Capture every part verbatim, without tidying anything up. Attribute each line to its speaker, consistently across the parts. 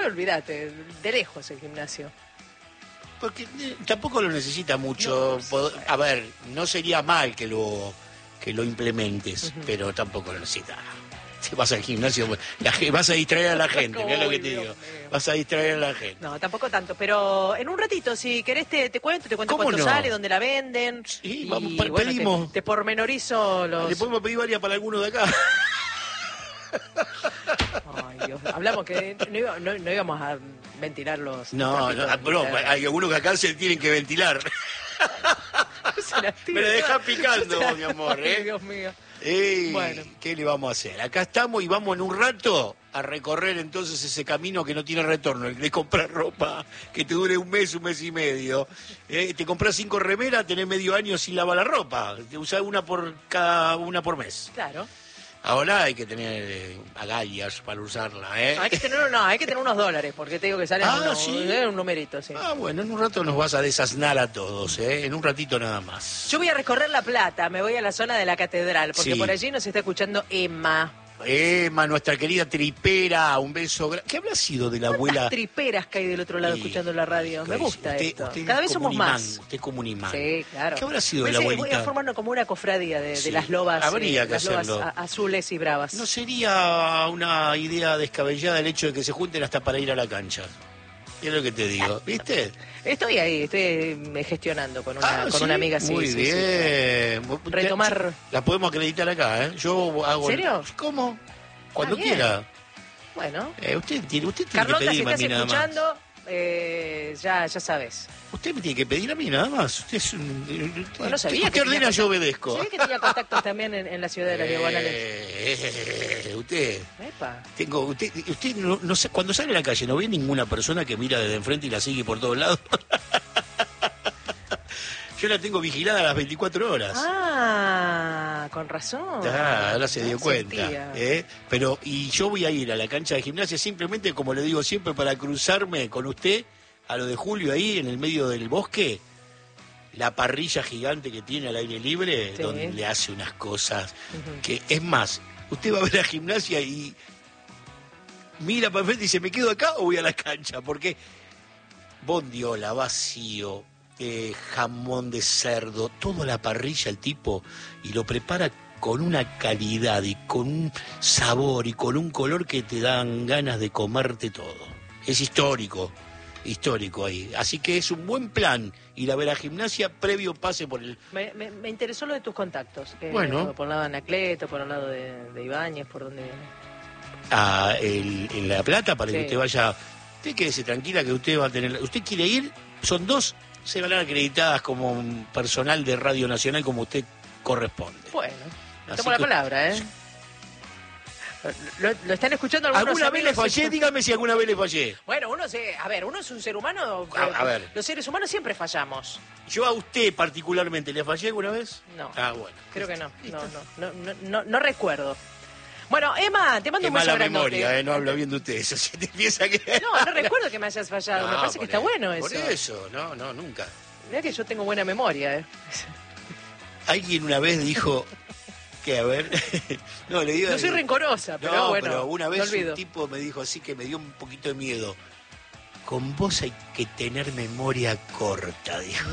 Speaker 1: Olvídate, de lejos el gimnasio.
Speaker 2: Porque eh, tampoco lo necesita mucho.
Speaker 1: No,
Speaker 2: Pod-
Speaker 1: sí.
Speaker 2: A ver, no sería mal que lo que lo implementes,
Speaker 1: Ujú.
Speaker 2: pero tampoco lo necesita. Si vas al gimnasio, la, ge- vas a distraer a la gente, mirá lo que te
Speaker 1: Uy,
Speaker 2: digo.
Speaker 1: Dios mío.
Speaker 2: Vas a distraer a la gente.
Speaker 1: No, tampoco tanto, pero en un ratito, si querés te, te cuento, te cuento
Speaker 2: ¿Cómo
Speaker 1: cuánto
Speaker 2: no?
Speaker 1: sale, dónde la venden.
Speaker 2: Sí,
Speaker 1: y,
Speaker 2: vamos, pe-
Speaker 1: bueno,
Speaker 2: pedimos.
Speaker 1: Te, te pormenorizo los...
Speaker 2: Le podemos pedir varias para alguno de acá.
Speaker 1: Ay, Dios. Hablamos que no, iba- no- no íbamos a ventilar los...
Speaker 2: No,
Speaker 1: los
Speaker 2: no,
Speaker 1: trapitos,
Speaker 2: no, hay algunos que acá se tienen que ventilar.
Speaker 1: Se las tiro
Speaker 2: Me la dejás
Speaker 1: todas.
Speaker 2: picando,
Speaker 1: Se las-
Speaker 2: mi amor,
Speaker 1: Ay,
Speaker 2: ¿eh?
Speaker 1: Dios mío.
Speaker 2: Ey,
Speaker 1: Bueno.
Speaker 2: ¿qué le vamos a hacer? Acá estamos y vamos en un rato a recorrer entonces ese camino que no tiene retorno, el de comprar ropa que te dure un mes, un mes y medio. Eh, te compras cinco remeras, tenés medio año sin lavar la ropa. Te usás una por cada una por mes.
Speaker 1: Claro.
Speaker 2: Ahora hay que tener eh, agallas para usarla, ¿eh?
Speaker 1: No, hay que tener, no, hay que tener unos dólares, porque te digo que salen
Speaker 2: Ah,
Speaker 1: unos-
Speaker 2: ¿sí?
Speaker 1: eh, un numerito, sí.
Speaker 2: Ah, bueno, en un rato nos vas a desasnar a todos, ¿eh? En un ratito nada más.
Speaker 1: Yo voy a recorrer La Plata, me voy a la zona de la catedral, porque
Speaker 2: Sí.
Speaker 1: por allí nos está escuchando Emma.
Speaker 2: Emma, nuestra querida tripera, un beso. gra- ¿Qué habrá sido de la abuela?
Speaker 1: Triperas que hay del otro lado
Speaker 2: Sí,
Speaker 1: escuchando la radio. Me
Speaker 2: sí,
Speaker 1: gusta
Speaker 2: usted-
Speaker 1: esto.
Speaker 2: usted
Speaker 1: Cada
Speaker 2: es
Speaker 1: vez
Speaker 2: como
Speaker 1: somos
Speaker 2: un imán,
Speaker 1: más.
Speaker 2: Usted es como un imán.
Speaker 1: Sí, claro.
Speaker 2: ¿Qué habrá sido de
Speaker 1: Voy
Speaker 2: la
Speaker 1: a- Voy
Speaker 2: abuelita?
Speaker 1: a formarnos como una cofradía de,
Speaker 2: Sí.
Speaker 1: de las lobas,
Speaker 2: Habría
Speaker 1: eh,
Speaker 2: que
Speaker 1: las lobas
Speaker 2: hacerlo.
Speaker 1: a- azules y bravas.
Speaker 2: ¿No sería una idea descabellada el hecho de que se junten hasta para ir a la cancha? Es lo que te digo, ¿viste?
Speaker 1: Estoy ahí, estoy eh, gestionando con una,
Speaker 2: Ah,
Speaker 1: con
Speaker 2: ¿sí?
Speaker 1: una amiga. Sí,
Speaker 2: Muy
Speaker 1: sí,
Speaker 2: bien.
Speaker 1: sí. Retomar-
Speaker 2: La podemos acreditar acá, ¿eh? Yo hago...
Speaker 1: ¿En serio?
Speaker 2: ¿Cómo? Cuando
Speaker 1: Ah, bien.
Speaker 2: quiera.
Speaker 1: Bueno,
Speaker 2: Eh, usted tiene, usted tiene
Speaker 1: Carlota,
Speaker 2: que
Speaker 1: si
Speaker 2: pedirme a
Speaker 1: estás
Speaker 2: mí nada más.
Speaker 1: escuchando, eh, ya, ya sabes.
Speaker 2: Usted me tiene que pedir a mí nada más. Usted es un... Usted,
Speaker 1: Bueno, no sabía
Speaker 2: usted
Speaker 1: que
Speaker 2: ordena,
Speaker 1: tenía
Speaker 2: yo obedezco.
Speaker 1: Sabía que tenía contactos también en, en la ciudad de las diagonales.
Speaker 2: Eh, eh, usted...
Speaker 1: Epa.
Speaker 2: Tengo, usted, usted no, no sé, cuando sale a la calle, ¿no ve ninguna persona que mira desde enfrente y la sigue por todos lados? Yo la tengo vigilada a las veinticuatro horas.
Speaker 1: Ah, con razón.
Speaker 2: Ah, ahora se dio
Speaker 1: No
Speaker 2: cuenta.
Speaker 1: sentía.
Speaker 2: ¿eh? Pero, y yo voy a ir a la cancha de gimnasia simplemente, como le digo siempre, para cruzarme con usted a lo de Julio ahí en el medio del bosque. La parrilla gigante que tiene al aire libre,
Speaker 1: Sí.
Speaker 2: donde le hace unas cosas
Speaker 1: Ujú.
Speaker 2: que, es más, usted va a ver la gimnasia y mira para el frente y dice, ¿me quedo acá o voy a la cancha? Porque bondiola, vacío, eh, jamón de cerdo, toda la parrilla el tipo, y lo prepara con una calidad y con un sabor y con un color que te dan ganas de comerte todo. Es histórico, histórico ahí. Así que es un buen plan ir a ver a gimnasia previo pase por el...
Speaker 1: Me, me- me interesó lo de tus contactos. que-
Speaker 2: Bueno.
Speaker 1: Por el lado de Anacleto, por el lado de, de Ibáñez, por donde...
Speaker 2: a el- en La Plata para que
Speaker 1: Sí.
Speaker 2: usted vaya. Usted quédese tranquila que usted va a tener. Usted quiere ir, son dos, se van a dar acreditadas como un personal de Radio Nacional como usted corresponde.
Speaker 1: Bueno,
Speaker 2: Así
Speaker 1: tomo la
Speaker 2: que-
Speaker 1: palabra, ¿eh? ¿Lo, lo están escuchando algunos
Speaker 2: ¿Alguna vez le
Speaker 1: amigos?
Speaker 2: fallé? Dígame si alguna vez le fallé.
Speaker 1: Bueno, uno se... A ver, uno es un ser humano...
Speaker 2: A-
Speaker 1: eh,
Speaker 2: a ver.
Speaker 1: Los seres humanos siempre fallamos.
Speaker 2: Yo a usted particularmente, ¿le fallé alguna vez?
Speaker 1: No.
Speaker 2: Ah, bueno.
Speaker 1: Creo que no. No, no, no, no, no, no recuerdo. Bueno, Emma, te mando
Speaker 2: Qué
Speaker 1: un beso
Speaker 2: mala
Speaker 1: grandote.
Speaker 2: memoria, ¿eh? No habla bien de usted. Eso sí te piensa que...
Speaker 1: No, no recuerdo que me hayas fallado. me
Speaker 2: No,
Speaker 1: parece que
Speaker 2: por
Speaker 1: está
Speaker 2: eso,
Speaker 1: bueno eso.
Speaker 2: Por eso, no, no, nunca.
Speaker 1: Mirá que yo tengo buena memoria, ¿eh?
Speaker 2: Alguien una vez dijo que, a ver... no, le digo...
Speaker 1: No soy rencorosa, pero
Speaker 2: no,
Speaker 1: bueno,
Speaker 2: pero una
Speaker 1: no
Speaker 2: vez
Speaker 1: olvido.
Speaker 2: un tipo me dijo así que me dio un poquito de miedo. Con vos hay que tener memoria corta, dijo.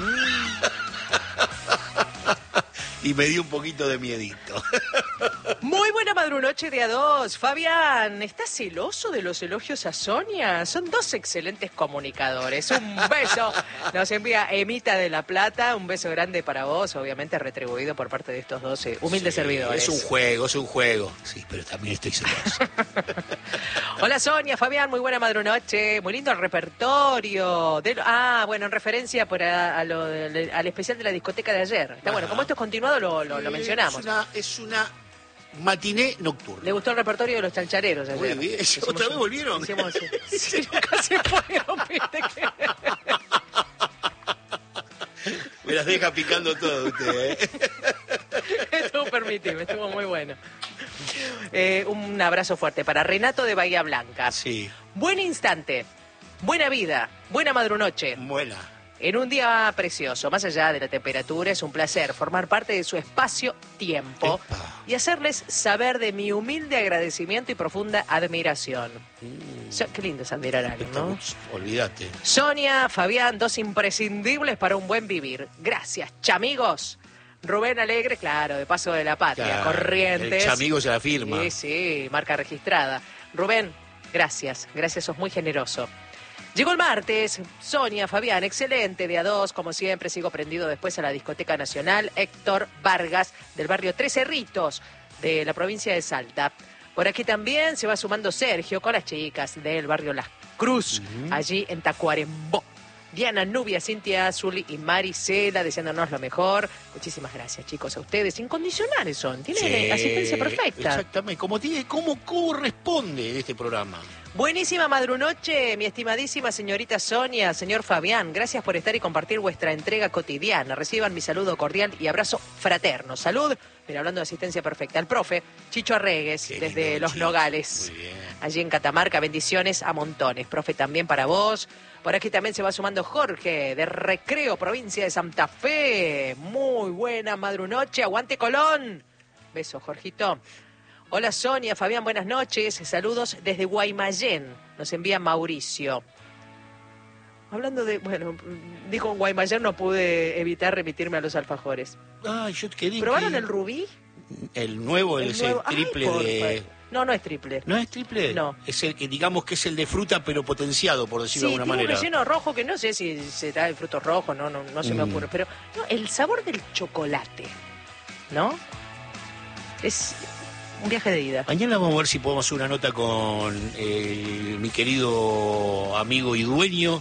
Speaker 2: Y me dio un poquito de miedito.
Speaker 1: Muy buena madrunoche de a dos. Fabián, ¿estás celoso de los elogios a Sonia? Son dos excelentes comunicadores. Un beso. Nos envía Emita de La Plata. Un beso grande para vos, obviamente retribuido por parte de estos dos eh, humildes
Speaker 2: Sí,
Speaker 1: servidores.
Speaker 2: Es un juego, es un juego. Sí, pero también estoy celoso.
Speaker 1: Hola Sonia, Fabián, muy buena madrunoche. Muy lindo el repertorio. De lo- ah, bueno, en referencia por a- a lo del- al especial de la discoteca de ayer. Está bueno,
Speaker 2: Ajá.
Speaker 1: como esto es continuado, lo, lo, lo
Speaker 2: Eh,
Speaker 1: mencionamos.
Speaker 2: Es una, es una matiné nocturna.
Speaker 1: Le gustó el repertorio de los chalchareros ayer.
Speaker 2: Muy bien.
Speaker 1: Hicimos
Speaker 2: ¿Otra vez
Speaker 1: un-
Speaker 2: volvieron?
Speaker 1: hicimos un- sí, nunca se fueron, viste que...
Speaker 2: Me las deja picando todo usted, ¿eh?
Speaker 1: Estuvo permitido, estuvo muy bueno. Eh, un abrazo fuerte para Renato de Bahía Blanca.
Speaker 2: Sí,
Speaker 1: Buen instante, buena vida, buena madrunoche.
Speaker 2: buena.
Speaker 1: En un día precioso, más allá de la temperatura, es un placer formar parte de su espacio-tiempo y hacerles saber de mi humilde agradecimiento y profunda admiración. Mm. So, qué lindo es admirar a alguien, ¿no?
Speaker 2: Olvídate.
Speaker 1: Sonia, Fabián, dos imprescindibles para un buen vivir. Gracias, chamigos. Rubén Alegre, claro, de Paso de la Patria, claro, Corrientes.
Speaker 2: El chamigo se la firma.
Speaker 1: Sí, sí, marca registrada. Rubén, gracias, gracias, sos muy generoso. Llegó el martes, Sonia, Fabián, excelente, de a dos, como siempre, sigo prendido después a la Discoteca Nacional, Héctor Vargas, del barrio Tres Cerritos, de la provincia de Salta. Por aquí también se va sumando Sergio con las chicas del barrio Las Cruz, uh-huh. allí en Tacuarembó. Diana, Nubia, Cintia, Zuli y Maricela, deseándonos lo mejor. Muchísimas gracias, chicos, a ustedes. Incondicionales son, tienen sí, asistencia perfecta.
Speaker 2: Exactamente, como, tiene, como corresponde este programa.
Speaker 1: Buenísima madrunoche, mi estimadísima señorita Sonia, señor Fabián. Gracias por estar y compartir vuestra entrega cotidiana. Reciban mi saludo cordial y abrazo fraterno. Salud, pero hablando de asistencia perfecta, el profe Chicho Arregues, Qué desde lindo, Los Chicho. Nogales, allí en Catamarca. Bendiciones a montones. Profe, también para vos. Por aquí también se va sumando Jorge, de Recreo, provincia de Santa Fe. Muy buena madrunoche. Aguante Colón. Beso, Jorgito. Hola Sonia, Fabián, buenas noches. Saludos desde Guaymallén. Nos envía Mauricio. Hablando de, bueno, dijo en Guaymallén, no pude evitar remitirme a los alfajores.
Speaker 2: Ah, yo quería.
Speaker 1: ¿Probaron
Speaker 2: que...
Speaker 1: el rubí?
Speaker 2: El nuevo, el, el nuevo... triple Ay, de...
Speaker 1: No, no es triple.
Speaker 2: ¿No es triple?
Speaker 1: No.
Speaker 2: Es el que, digamos que es el de fruta, pero potenciado, por decirlo
Speaker 1: sí,
Speaker 2: de alguna manera.
Speaker 1: Sí, tiene un relleno rojo que no sé si será de frutos rojos, no, no, no se mm. me ocurre. Pero no, el sabor del chocolate, ¿no? Es... un viaje de ida.
Speaker 2: Mañana vamos a ver si podemos hacer una nota con eh, mi querido amigo y dueño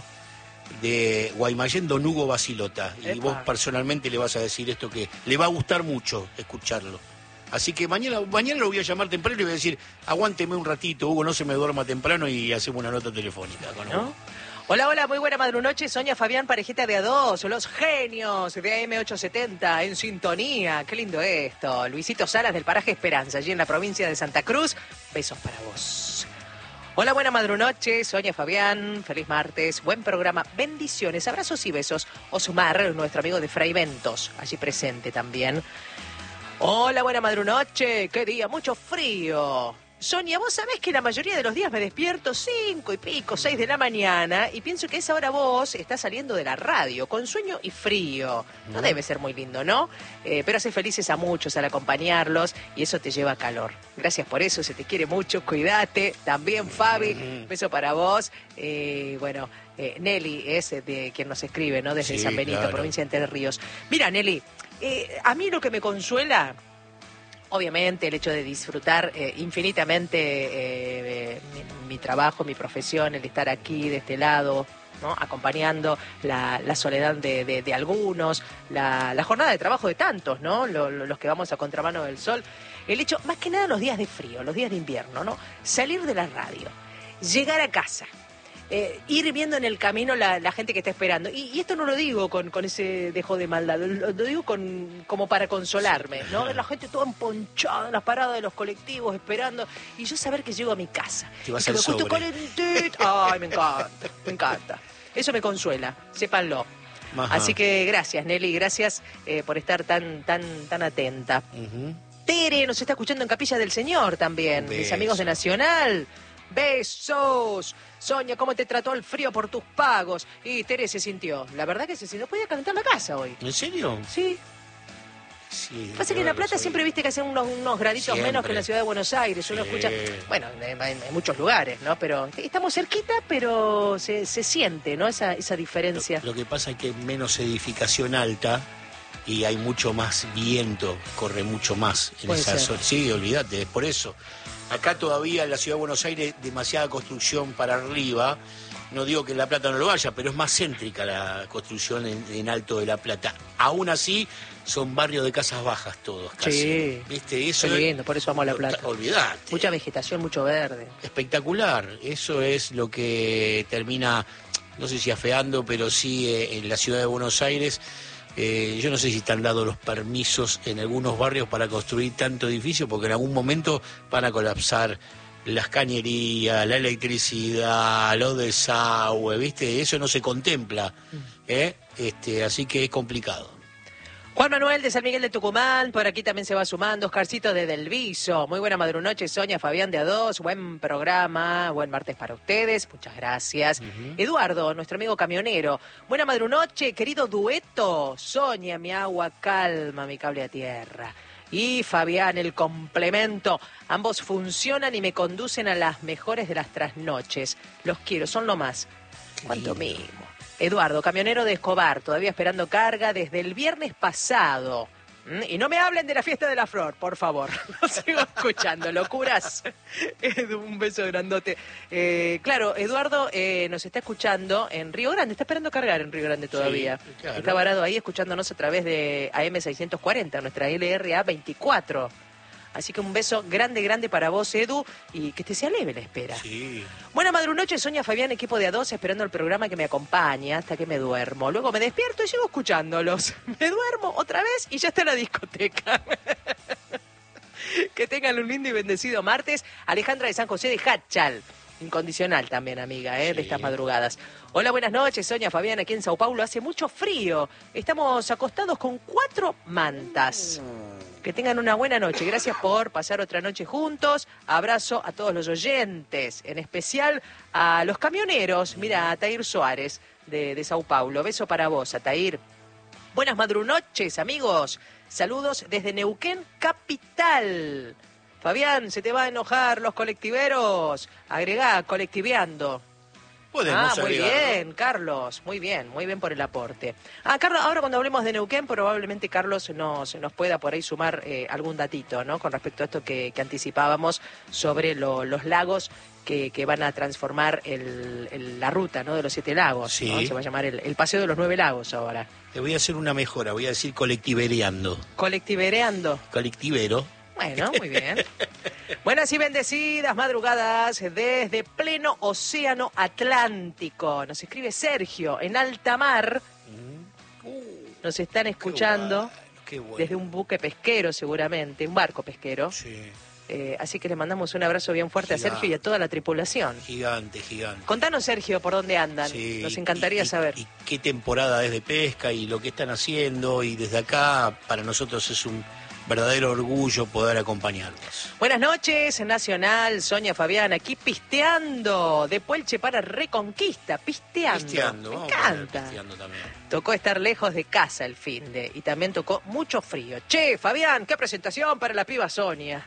Speaker 2: de Guaymallén, don Hugo Basilota. Epa. Y vos personalmente le vas a decir esto que le va a gustar mucho escucharlo. Así que mañana, mañana lo voy a llamar temprano y le voy a decir, aguánteme un ratito, Hugo, no se me duerma temprano y hacemos una nota telefónica con Hugo. ¿No?
Speaker 1: Hola, hola, muy buena madrunoche, Sonia, Fabián, parejita de a dos, los genios de A M ochocientos setenta en sintonía, qué lindo esto. Luisito Salas del paraje Esperanza, allí en la provincia de Santa Cruz, besos para vos. Hola, buena madrunoche, Sonia, Fabián, feliz martes, buen programa, bendiciones, abrazos y besos. Osmar, nuestro amigo de Fraiventos, allí presente también. Hola, buena madrunoche, qué día, mucho frío. Sonia, vos sabés que la mayoría de los días me despierto cinco y pico, seis de la mañana y pienso que a esa hora vos estás saliendo de la radio con sueño y frío. No debe ser muy lindo, ¿no? Eh, pero hace felices a muchos al acompañarlos y eso te lleva calor. Gracias por eso, se te quiere mucho, cuídate. También Fabi, beso para vos. Eh, bueno, eh, Nelly es de quien nos escribe, ¿no? Desde sí, San Benito, claro. Provincia de Entre Ríos. Mira, Nelly, eh, a mí lo que me consuela... obviamente el hecho de disfrutar eh, infinitamente eh, mi, mi trabajo, mi profesión, el estar aquí de este lado, ¿no? Acompañando la, la soledad de, de, de algunos, la, la jornada de trabajo de tantos, ¿no? Lo, lo, los que vamos a contramano del sol. El hecho, más que nada los días de frío, los días de invierno, ¿no? Salir de la radio, llegar a casa. Eh, ir viendo en el camino la, la gente que está esperando. Y, y esto no lo digo con, con ese dejo de maldad, lo, lo digo con, como para consolarme, ¿no? Ver la gente toda emponchada en las paradas de los colectivos esperando y yo saber que llego a mi casa.
Speaker 2: Te vas al sobre.
Speaker 1: Calentito. Ay, me encanta, me encanta. Eso me consuela, sépanlo. Ajá. Así que gracias, Nelly, gracias eh, por estar tan, tan, tan atenta. Uh-huh. Tere nos está escuchando en Capilla del Señor también, Beso. Mis amigos de Nacional. Besos. Sonia, ¿cómo te trató el frío por tus pagos? Y Tere se sintió. La verdad que se sintió. Podía calentar la casa hoy.
Speaker 2: ¿En serio?
Speaker 1: Sí.
Speaker 2: Sí.
Speaker 1: Pasa que en La Plata siempre viste que hacen unos, unos graditos siempre. Menos que en la ciudad de Buenos Aires. Uno
Speaker 2: sí.
Speaker 1: escucha, bueno, en, en, en muchos lugares, ¿no? Pero estamos cerquita, pero se, se siente, ¿no? Esa, esa diferencia.
Speaker 2: Lo, lo que pasa es que hay menos edificación alta y hay mucho más viento, corre mucho más en esa zona. Sí, olvídate, es por eso. Acá todavía en la ciudad de Buenos Aires demasiada construcción para arriba. No digo que en La Plata no lo haya, pero es más céntrica la construcción en, en Alto de La Plata. Aún así, son barrios de casas bajas todos, casi.
Speaker 1: Sí,
Speaker 2: ¿viste? Eso
Speaker 1: qué lindo, por eso amo La Plata.
Speaker 2: Olvidate.
Speaker 1: Mucha vegetación, mucho verde.
Speaker 2: Espectacular. Eso es lo que termina, no sé si afeando, pero sí eh, en la ciudad de Buenos Aires. Eh, yo no sé si están dados los permisos en algunos barrios para construir tanto edificio, porque en algún momento van a colapsar las cañerías, la electricidad, los desagües, ¿viste? Eso no se contempla, ¿eh? Este, así que es complicado.
Speaker 1: Juan Manuel de San Miguel de Tucumán, por aquí también se va sumando. Oscarcito de Delviso, muy buena madrunoche. Sonia, Fabián de A dos, buen programa, buen martes para ustedes, muchas gracias. Uh-huh. Eduardo, nuestro amigo camionero, buena madrunoche, querido dueto. Sonia, mi agua calma, mi cable a tierra. Y Fabián, el complemento. Ambos funcionan y me conducen a las mejores de las trasnoches. Los quiero, son lo más. Cuánto mismo. Eduardo, camionero de Escobar, todavía esperando carga desde el viernes pasado. ¿Mm? Y no me hablen de la fiesta de la flor, por favor. Lo sigo escuchando, locuras. Edu, un beso grandote. Eh, claro, Eduardo eh, nos está escuchando en Río Grande, está esperando cargar en Río Grande todavía. Sí, claro. Está varado ahí escuchándonos a través de A M seiscientos cuarenta, nuestra L R A veinticuatro. Así que un beso grande, grande para vos, Edu, y que te sea leve la espera.
Speaker 2: Sí.
Speaker 1: Buena madrunoche, Sonia, Fabián, equipo de A dos, esperando el programa que me acompaña hasta que me duermo. Luego me despierto y sigo escuchándolos. Me duermo otra vez y ya está en la discoteca. Que tengan un lindo y bendecido martes. Alejandra de San José de Hachal. Incondicional también, amiga, ¿eh? Sí. De estas madrugadas. Hola, buenas noches, Sonia, Fabián, aquí en Sao Paulo. Hace mucho frío. Estamos acostados con cuatro mantas. Que tengan una buena noche. Gracias por pasar otra noche juntos. Abrazo a todos los oyentes, en especial a los camioneros. Mira, a Atair Suárez de, de Sao Paulo. Beso para vos, Atair. Buenas madrunoches, amigos. Saludos desde Neuquén, capital. Fabián, se te va a enojar los colectiveros. Agregá, colectiveando.
Speaker 2: Podemos
Speaker 1: ah, muy
Speaker 2: agregar,
Speaker 1: bien, ¿no? Carlos, muy bien, muy bien por el aporte. Ah, Carlos, ahora cuando hablemos de Neuquén, probablemente Carlos nos, nos pueda por ahí sumar eh, algún datito, ¿no? Con respecto a esto que, que anticipábamos sobre lo, los lagos que, que van a transformar el, el, la ruta, ¿no? De los siete lagos,
Speaker 2: sí.
Speaker 1: ¿no? Se va a llamar el, el Paseo de los Nueve Lagos ahora.
Speaker 2: Te voy a hacer una mejora, voy a decir colectivereando.
Speaker 1: Colectivereando.
Speaker 2: Colectivero.
Speaker 1: Bueno, muy bien. Buenas y bendecidas madrugadas desde pleno océano Atlántico. Nos escribe Sergio en alta mar. Nos están escuchando
Speaker 2: qué bueno, qué bueno.
Speaker 1: Desde un buque pesquero seguramente, un barco pesquero.
Speaker 2: Sí.
Speaker 1: Eh, así que le mandamos un abrazo bien fuerte gigante. A Sergio y a toda la tripulación.
Speaker 2: Gigante, gigante.
Speaker 1: Contanos, Sergio, por dónde andan.
Speaker 2: Sí,
Speaker 1: Nos encantaría
Speaker 2: y, y,
Speaker 1: saber.
Speaker 2: Y qué temporada es de pesca y lo que están haciendo. Y desde acá, para nosotros es un verdadero orgullo poder acompañarlos.
Speaker 1: Buenas noches, Nacional, Sonia, Fabián, aquí pisteando, de Puelche para Reconquista, pisteando.
Speaker 2: Pisteando,
Speaker 1: me
Speaker 2: vamos
Speaker 1: encanta.
Speaker 2: Pisteando también.
Speaker 1: Tocó estar lejos de casa el finde y también tocó mucho frío. Che, Fabián, qué presentación para la piba Sonia.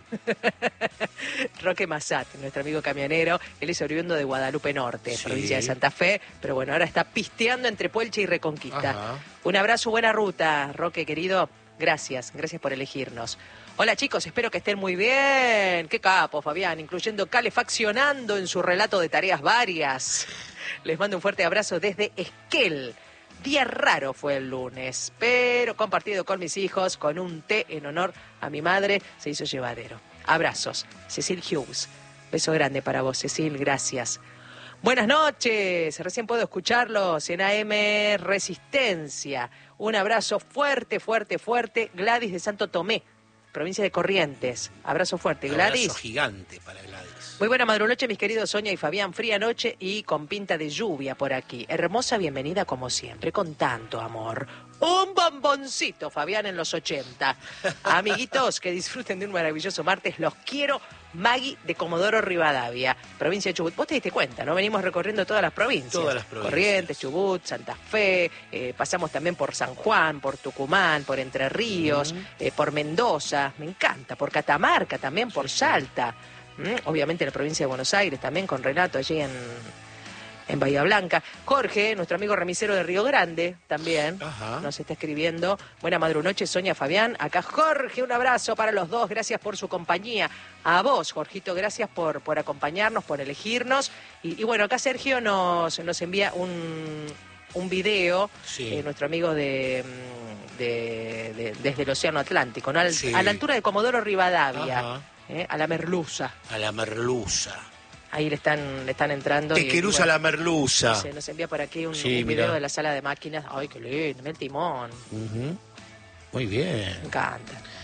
Speaker 1: Roque Massat, nuestro amigo camionero, él es oriundo de Guadalupe Norte, sí. Provincia de Santa Fe, pero bueno, ahora está pisteando entre Puelche y Reconquista. Ajá. Un abrazo, buena ruta, Roque querido. Gracias, gracias por elegirnos. Hola chicos, espero que estén muy bien. Qué capo, Fabián, incluyendo calefaccionando en su relato de tareas varias. Les mando un fuerte abrazo desde Esquel. Día raro fue el lunes, pero compartido con mis hijos, con un té en honor a mi madre, se hizo llevadero. Abrazos, Cecil Hughes. Beso grande para vos, Cecil, gracias. Buenas noches, recién puedo escucharlos en A M Resistencia. Un abrazo fuerte, fuerte, fuerte. Gladys de Santo Tomé, provincia de Corrientes. Abrazo fuerte, Gladys.
Speaker 2: Abrazo gigante para Gladys.
Speaker 1: Muy buena madrunoche, mis queridos Sonia y Fabián. Fría noche y con pinta de lluvia por aquí. Hermosa bienvenida como siempre, con tanto amor. Un bomboncito, Fabián, en los ochenta. Amiguitos, que disfruten de un maravilloso martes. Los quiero. Maggie de Comodoro Rivadavia, provincia de Chubut. Vos te diste cuenta, ¿no? Venimos recorriendo todas las provincias.
Speaker 2: Todas las provincias.
Speaker 1: Corrientes, Chubut, Santa Fe, eh, pasamos también por San Juan, por Tucumán, por Entre Ríos, uh-huh. eh, por Mendoza, me encanta, por Catamarca también, por sí, Salta. Sí. ¿Mm? Obviamente la provincia de Buenos Aires también, con Renato allí en... en Bahía Blanca. Jorge, nuestro amigo remisero de Río Grande, también Ajá. nos está escribiendo. Buena madrunoche, Sonia, Fabián. Acá Jorge, un abrazo para los dos. Gracias por su compañía. A vos, Jorgito, gracias por, por acompañarnos, por elegirnos. Y, y bueno, acá Sergio nos, nos envía un, un video, sí. eh, nuestro amigo de, de, de desde el Océano Atlántico, ¿no? Al, sí. A la altura de Comodoro Rivadavia, eh, a la Merluza.
Speaker 2: A la Merluza.
Speaker 1: Ahí le están, le están entrando.
Speaker 2: Tequeruza, bueno, la Merluza.
Speaker 1: Se nos envía por aquí un,
Speaker 2: sí,
Speaker 1: un video de la sala de máquinas. Ay, qué lindo, el timón.
Speaker 2: Uh-huh. Muy bien.
Speaker 1: Me encanta.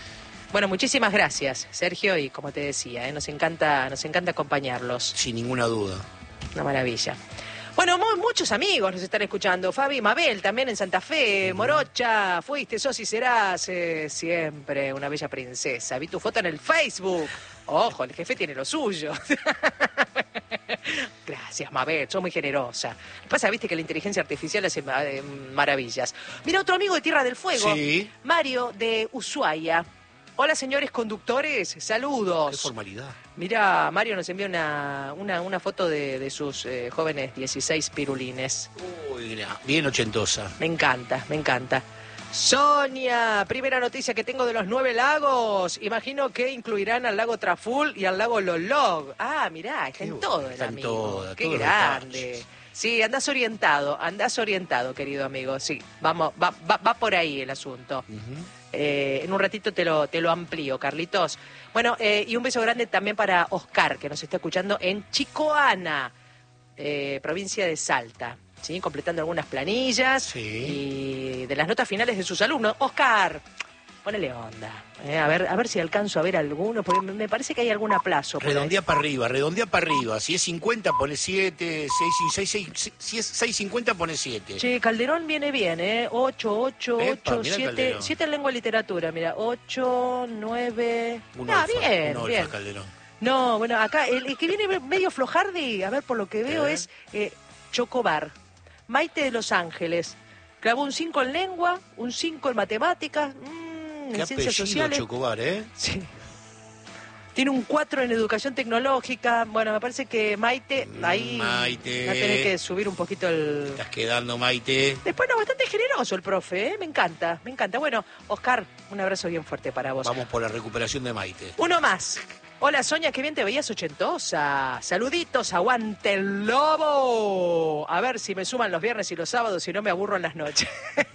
Speaker 1: Bueno, muchísimas gracias, Sergio, y como te decía, ¿eh? nos encanta, nos encanta acompañarlos.
Speaker 2: Sin ninguna duda.
Speaker 1: Una maravilla. Bueno, mu- muchos amigos nos están escuchando. Fabi, Mabel, también en Santa Fe. Morocha, fuiste, sos y serás eh, siempre una bella princesa. Vi tu foto en el Facebook. Ojo, el jefe tiene lo suyo. Gracias, Mabel, sos muy generosa. Lo que pasa, viste, que la inteligencia artificial hace eh, maravillas. Mira, otro amigo de Tierra del Fuego.
Speaker 2: Sí.
Speaker 1: Mario, de Ushuaia. Hola, señores conductores, saludos.
Speaker 2: Qué formalidad.
Speaker 1: Mira, Mario nos envía una, una, una foto de, de sus eh, jóvenes dieciséis pirulines.
Speaker 2: Uy, mira, bien ochentosa.
Speaker 1: Me encanta, me encanta. Sonia, primera noticia que tengo de los nueve lagos. Imagino que incluirán al lago Traful y al lago Lolog. Ah, mirá, está
Speaker 2: Qué
Speaker 1: en todo el
Speaker 2: está en
Speaker 1: amigo.
Speaker 2: toda,
Speaker 1: Qué
Speaker 2: todos los
Speaker 1: grande.
Speaker 2: detalles.
Speaker 1: Sí, andás orientado, andás orientado, querido amigo. Sí, vamos, va, va, va por ahí el asunto.
Speaker 2: Ujú.
Speaker 1: Eh, en un ratito te lo, te lo amplío, Carlitos. Bueno, eh, y un beso grande también para Oscar, que nos está escuchando en Chicoana, eh, provincia de Salta, ¿sí? Completando algunas planillas
Speaker 2: Sí.
Speaker 1: y de las notas finales de sus alumnos. Oscar, ponele onda. eh, a ver, a ver si alcanzo a ver alguno, porque me me parece que hay algún aplazo. por ahí.
Speaker 2: Redondea para arriba, redondea para arriba. Si es cincuenta, pone siete. Si es seiscientos cincuenta, pone siete.
Speaker 1: Che, Calderón viene bien, ¿eh? ocho, ocho,
Speaker 2: Epa,
Speaker 1: ocho,
Speaker 2: mirá
Speaker 1: siete,
Speaker 2: Calderón.
Speaker 1: siete en lengua y literatura, mira, ocho, nueve...
Speaker 2: Un
Speaker 1: Ah,
Speaker 2: alfa,
Speaker 1: bien,
Speaker 2: un
Speaker 1: bien.
Speaker 2: alfa, Calderón.
Speaker 1: No, bueno, acá el, el que viene medio flojardi, a ver, por lo que veo,
Speaker 2: ¿Eh?
Speaker 1: es eh, Chocobar. Maite de Los Ángeles. Clavó un cinco en lengua, un cinco en matemáticas, mmm,
Speaker 2: Qué
Speaker 1: en ciencias
Speaker 2: apellido
Speaker 1: sociales.
Speaker 2: Chocobar, ¿eh?
Speaker 1: Sí. Tiene un cuatro en educación tecnológica. Bueno, me parece que Maite, ahí
Speaker 2: Maite.
Speaker 1: va a tener que subir un poquito el...
Speaker 2: Estás quedando, Maite.
Speaker 1: Después, no, bastante generoso el profe, ¿eh? Me encanta, me encanta. Bueno, Oscar, un abrazo bien fuerte para vos.
Speaker 2: Vamos por la recuperación de Maite.
Speaker 1: Uno más. Hola, Sonia, qué bien te veías ochentosa. Saluditos, aguante el lobo. A ver si me suman los viernes y los sábados y no me aburro en las noches.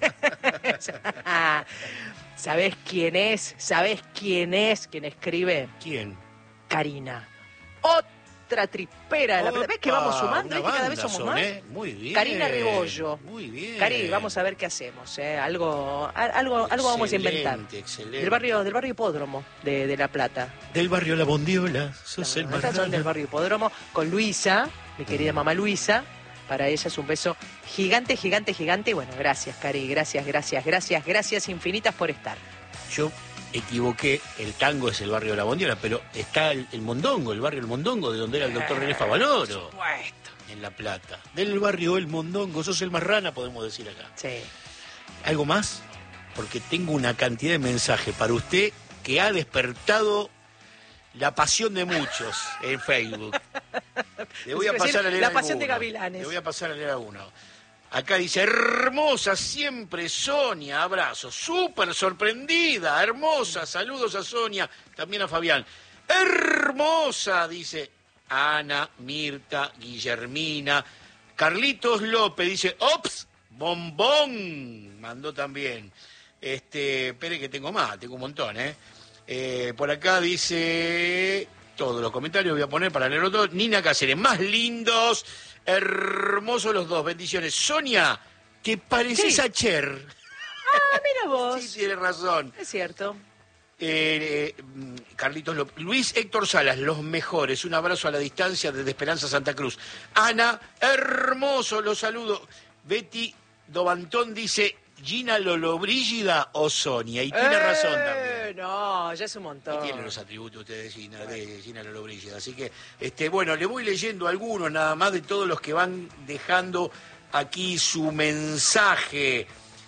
Speaker 1: ¿Sabés quién es? ¿Sabés quién es quien escribe?
Speaker 2: ¿Quién?
Speaker 1: Karina. Otra tripera de la plata. ¿Ves que vamos
Speaker 2: Opa,
Speaker 1: sumando?
Speaker 2: una
Speaker 1: ¿Ves que cada vez
Speaker 2: banda
Speaker 1: somos
Speaker 2: son,
Speaker 1: más?
Speaker 2: ¿eh? Muy bien.
Speaker 1: Karina Ribollo.
Speaker 2: Muy bien.
Speaker 1: Cari, vamos a ver qué hacemos. ¿eh? Algo, a- algo, algo vamos a inventar.
Speaker 2: Excelente, excelente.
Speaker 1: Del barrio, del barrio Hipódromo de, de La Plata.
Speaker 2: Del barrio La Bondiola, sos el
Speaker 1: No,
Speaker 2: más
Speaker 1: estas son del
Speaker 2: raro.
Speaker 1: barrio Hipódromo con Luisa, mi querida mamá Luisa. Para ella es un beso gigante, gigante, gigante. Y bueno, gracias, Cari. Gracias, gracias, gracias, gracias infinitas por estar.
Speaker 2: Yo equivoqué, el tango es el barrio La Bondiola, pero está el, el Mondongo, el barrio El Mondongo, de donde era el doctor René Favaloro,
Speaker 1: Por supuesto.
Speaker 2: en La Plata. Del barrio El Mondongo, sos el más rana, podemos decir acá.
Speaker 1: Sí.
Speaker 2: ¿Algo más? Porque tengo una cantidad de mensajes para usted que ha despertado la pasión de muchos en Facebook. Le voy a
Speaker 1: Es
Speaker 2: pasar
Speaker 1: decir,
Speaker 2: a leer
Speaker 1: la pasión de
Speaker 2: alguno.
Speaker 1: gavilanes.
Speaker 2: Le voy a pasar a leer a uno. Acá dice, hermosa siempre Sonia, abrazo, súper sorprendida, hermosa, saludos a Sonia, también a Fabián. Hermosa, dice Ana, Mirta, Guillermina, Carlitos López, dice, ops, bombón, mandó también. Este, espere que tengo más, tengo un montón, ¿eh? Eh, por acá dice, todos los comentarios voy a poner para leerlo todo. Nina Cáceres, más lindos, hermosos los dos, bendiciones. Sonia, ¿te pareces
Speaker 1: Sí.
Speaker 2: a Cher?
Speaker 1: Ah, mira vos.
Speaker 2: Sí, tiene razón.
Speaker 1: Es cierto.
Speaker 2: Eh, eh, Carlitos López. Luis Héctor Salas, los mejores. Un abrazo a la distancia desde Esperanza Santa Cruz. Ana, hermoso, los saludo. Betty Dobantón dice, Gina Lollobrigida o Sonia. Y tiene
Speaker 1: Eh,
Speaker 2: razón también.
Speaker 1: No, ya es un montón.
Speaker 2: Y tiene los atributos usted de Gina, de Gina Lollobrigida. Así que, este, bueno, le voy leyendo algunos nada más de todos los que van dejando aquí su mensaje.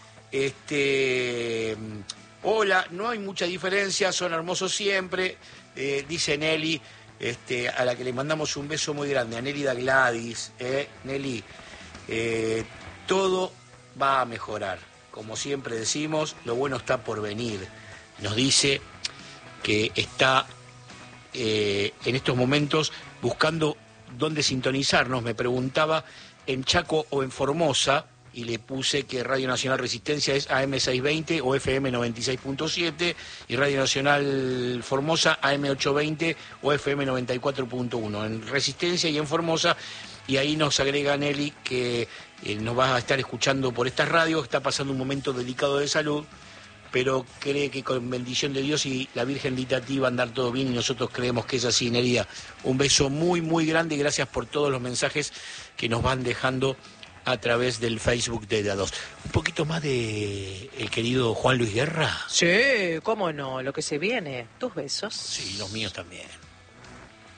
Speaker 2: Este, hola, no hay mucha diferencia, son hermosos siempre, eh, dice Nelly, este, a la que le mandamos un beso muy grande, a Nelly da Gladys. Eh, Nelly, eh, todo va a mejorar. Como siempre decimos, lo bueno está por venir. Nos dice que está eh, en estos momentos buscando dónde sintonizarnos. Me preguntaba en Chaco o en Formosa y le puse que Radio Nacional Resistencia es A M seiscientos veinte o F M noventa y seis punto siete y Radio Nacional Formosa A M ochocientos veinte o F M noventa y cuatro punto uno. En Resistencia y en Formosa. Y ahí nos agrega Nelly que eh, nos va a estar escuchando por estas radios. Está pasando un momento delicado de salud, pero cree que con bendición de Dios y la Virgen de Itatí va a andar todo bien y nosotros creemos que es así, Nerea. Un beso muy, muy grande y gracias por todos los mensajes que nos van dejando a través del Facebook de D A dos. Un poquito más de el querido Juan Luis Guerra.
Speaker 1: Sí, cómo no, lo que se viene. Tus besos.
Speaker 2: Sí, los míos también.